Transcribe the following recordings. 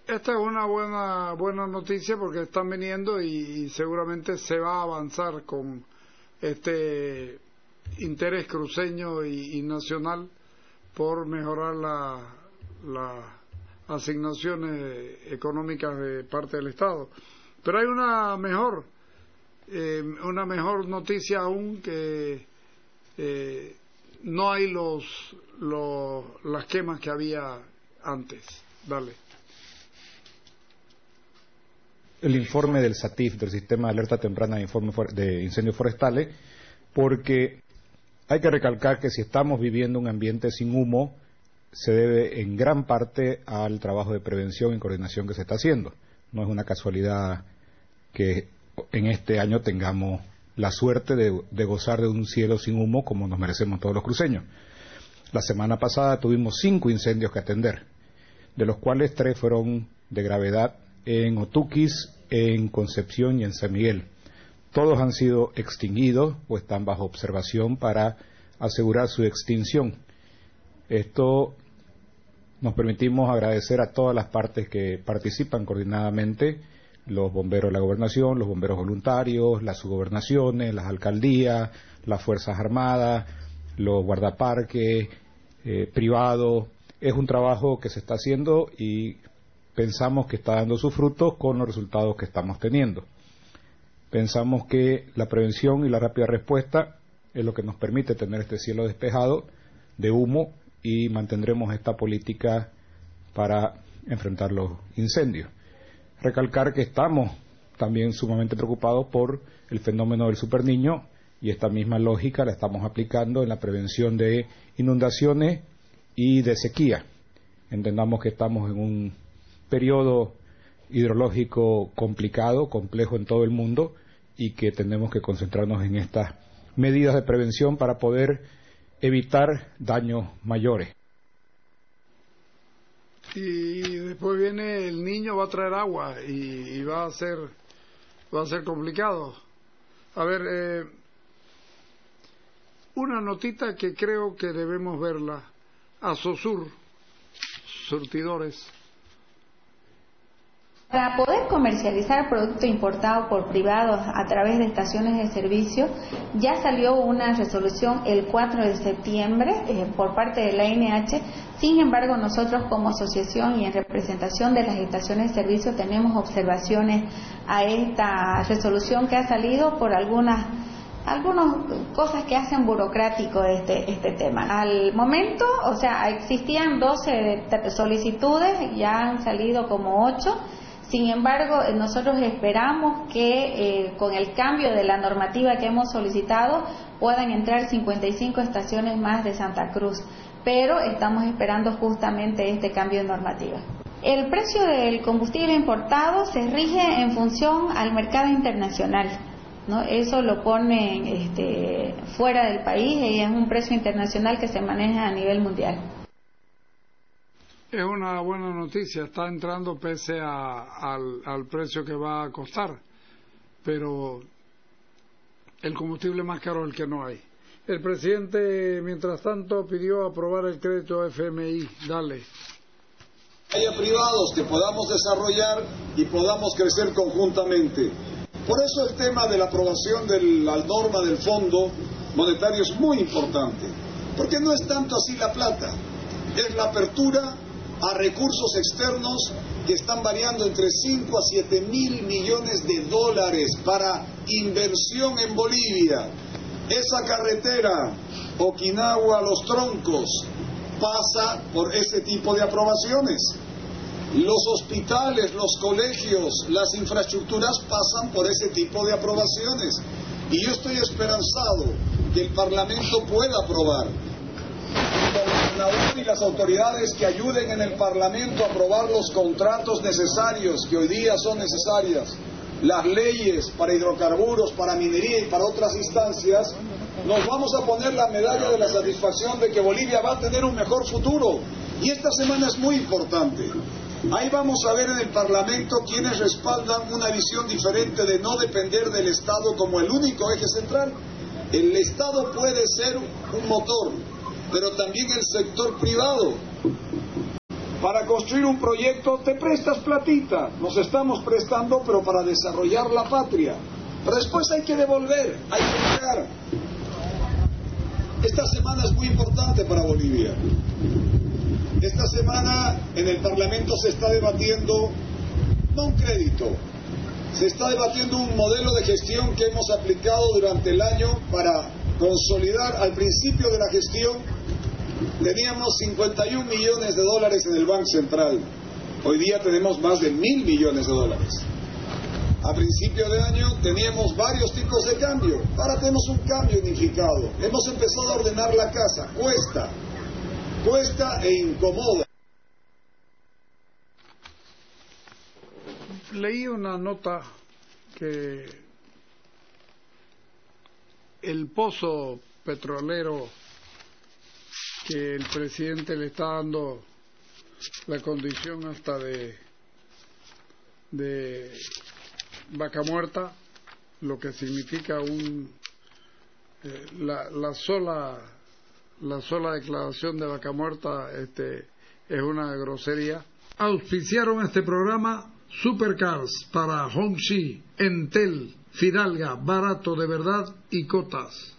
Esta es una buena noticia porque están viniendo y seguramente se va a avanzar con este interés cruceño y nacional por mejorar las asignaciones económicas de parte del Estado. Pero hay una mejor noticia aún, que no hay las quemas que había antes. Dale. El informe del SATIF, del Sistema de Alerta Temprana de Incendios Forestales, porque hay que recalcar que si estamos viviendo un ambiente sin humo, se debe en gran parte al trabajo de prevención y coordinación que se está haciendo. No es una casualidad que en este año tengamos la suerte de gozar de un cielo sin humo como nos merecemos todos los cruceños. La semana pasada tuvimos 5 incendios que atender, de los cuales 3 fueron de gravedad en Otuquis, en Concepción y en San Miguel. Todos han sido extinguidos o están bajo observación para asegurar su extinción. Esto nos permitimos agradecer a todas las partes que participan coordinadamente, los bomberos de la gobernación, los bomberos voluntarios, las subgobernaciones, las alcaldías, las Fuerzas Armadas, los guardaparques, privados. Es un trabajo que se está haciendo y pensamos que está dando sus frutos con los resultados que estamos teniendo. Pensamos que la prevención y la rápida respuesta es lo que nos permite tener este cielo despejado de humo y mantendremos esta política para enfrentar los incendios. Recalcar que estamos también sumamente preocupados por el fenómeno del superniño y esta misma lógica la estamos aplicando en la prevención de inundaciones y de sequía. Entendamos que estamos en un periodo hidrológico complicado, complejo en todo el mundo y que tenemos que concentrarnos en estas medidas de prevención para poder evitar daños mayores. Y después viene el niño, va a traer agua y va a ser complicado. A ver, una notita que creo que debemos verla. Asosur, surtidores. Para poder comercializar producto importado por privados a través de estaciones de servicio, ya salió una resolución el 4 de septiembre por parte de la ANH. Sin embargo, nosotros como asociación y en representación de las estaciones de servicio tenemos observaciones a esta resolución que ha salido por algunas cosas que hacen burocrático este tema. Al momento, o sea, existían 12 solicitudes, ya han salido como 8. Sin embargo, nosotros esperamos que con el cambio de la normativa que hemos solicitado puedan entrar 55 estaciones más de Santa Cruz, pero estamos esperando justamente este cambio de normativa. El precio del combustible importado se rige en función al mercado internacional, ¿no? Eso lo ponen fuera del país y es un precio internacional que se maneja a nivel mundial. Es una buena noticia, está entrando pese al precio que va a costar, pero el combustible más caro es el que no hay. El presidente, mientras tanto, pidió aprobar el crédito FMI. Dale. Haya privados que podamos desarrollar y podamos crecer conjuntamente. Por eso el tema de la aprobación de la norma del Fondo Monetario es muy importante, porque no es tanto así la plata, es la apertura a recursos externos que están variando entre 5 a 7 mil millones de dólares para inversión en Bolivia. Esa carretera Okinawa-Los Troncos pasa por ese tipo de aprobaciones. Los hospitales, los colegios, las infraestructuras pasan por ese tipo de aprobaciones. Y yo estoy esperanzado que el Parlamento pueda aprobar. El gobernador y las autoridades que ayuden en el Parlamento a aprobar los contratos necesarios, que hoy día son necesarias, las leyes para hidrocarburos, para minería y para otras instancias, nos vamos a poner la medalla de la satisfacción de que Bolivia va a tener un mejor futuro. Y esta semana es muy importante. Ahí vamos a ver en el Parlamento quienes respaldan una visión diferente de no depender del Estado como el único eje central. El Estado puede ser un motor, pero también el sector privado. Para construir un proyecto te prestas platita, nos estamos prestando, pero para desarrollar la patria. Pero después hay que devolver, hay que pagar. Esta semana es muy importante para Bolivia. Esta semana en el Parlamento se está debatiendo, no un crédito, se está debatiendo un modelo de gestión que hemos aplicado durante el año para consolidar. Al principio de la gestión teníamos 51 millones de dólares en el Banco Central. Hoy día tenemos más de 1.000 millones de dólares. A principio de año teníamos varios tipos de cambio. Ahora tenemos un cambio unificado. Hemos empezado a ordenar la casa. Cuesta e incomoda. Leí una nota que el pozo petrolero que el presidente le está dando la condición hasta de vaca muerta, lo que significa la sola declaración de vaca muerta es una grosería. Auspiciaron este programa Supercars para Hongxi, Entel, Fidalga, barato de verdad y Cotas.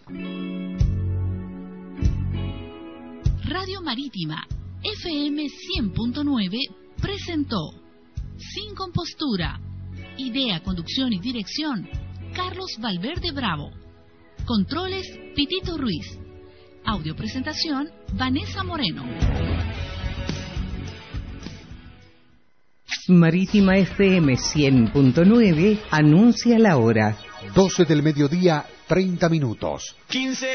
Radio Marítima FM 100.9 presentó Sin Compostura. Idea, conducción y dirección Carlos Valverde Bravo. Controles Pitito Ruiz. Audio presentación Vanessa Moreno. Marítima FM 100.9 anuncia la hora. 12 del mediodía, 30 minutos. 15